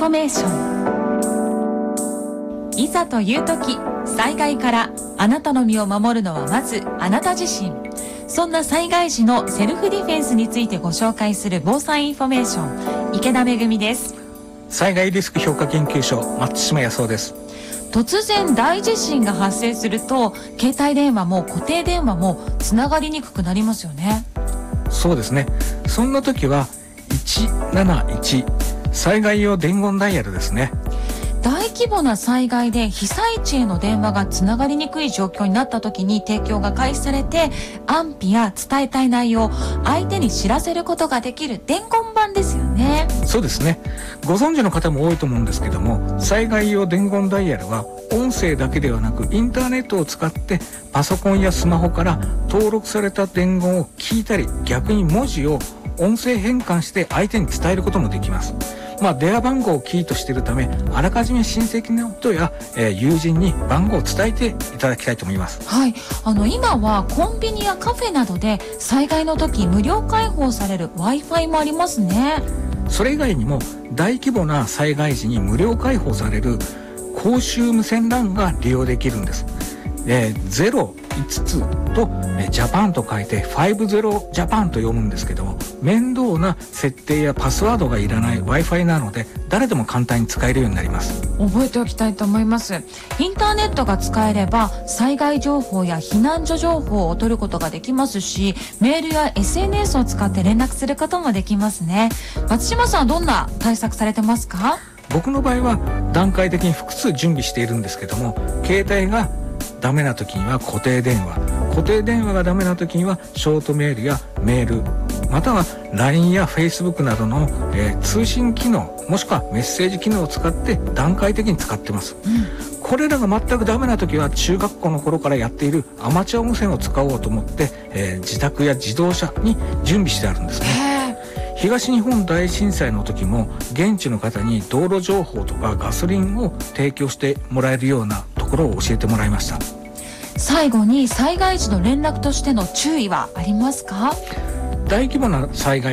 フォメーション。いざという時、災害からあなたの身を守るのはまずあなた自身。そんな災害時のセルフディフェンスについてご紹介する防災インフォメーション、池田めぐみです。 災害リスク評価研究所、松島康夫です。 突然大地震が発生すると、携帯電話も固定電話もつながりにくくなりますよね。 そうですね。そんな時は171災害用伝言ダイヤルですね。 大規模な災害で被災地への電話がつながりにくい状況になった時に提供が開始されて、安否や伝えたい内容を相手に知らせることができる伝言板ですよね。 そうですね。ご存知の方も多いと思うんですけども、災害用伝言ダイヤルは音声だけではなくインターネットを使ってパソコンやスマホから登録された伝言を聞いたり、逆に文字を音声変換して相手に伝えることもできます。電話番号をキーとしているため、あらかじめ親戚の人や、友人に番号を伝えていただきたいと思います。 はい、今はコンビニやカフェなどで災害の時無料開放される Wi-Fi もありますね。 それ以外にも大規模な災害時に無料開放される公衆無線 LAN が利用できるんです。05つとジャパンと書いて50ジャパンと読むんですけども、面倒な設定やパスワードがいらない Wi-Fi なので、誰でも簡単に使えるようになります。 覚えておきたいと思います。インターネットが使えれば災害情報や避難所情報を取ることができますし、メールや SNS を使って連絡することもできますね。松島さんはどんな対策されてますか？ 僕の場合は段階的に複数準備しているんですけども、携帯がダメな時には固定電話がダメな時にはショートメールやメール、または LINE や Facebook などの、通信機能、もしくはメッセージ機能を使って段階的に使ってます。これらが全くダメな時は中学校の頃からやっているアマチュア無線を使おうと思って、自宅や自動車に準備してあるんですね。東日本大震災の時も現地の方に道路情報とかガソリンを提供してもらえるようなところを教えてもらいました。 最後に災害時の連絡としての注意はありますか？ 大規模な災害